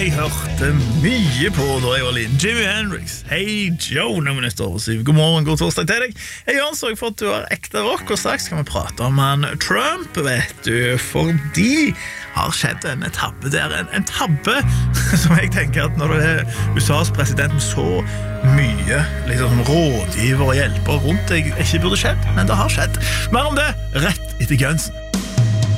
jeg hørte mye på da jeg var liten. Jimi Hendrix, Hey Joe, når vi står over 7. God morgen, god torsdag til deg. Jeg gjør en sorg for at du har ekte rock, og straks skal vi prate om han Trump, vet du, fordi har skjedd en tabbe der, en tabbe som jeg tenker at når du er USAs president med så mye liksom, rådgiver og hjelper rundt deg, ikke burde skjedd, men det har skjedd. Mer om det rett etter Gunsen.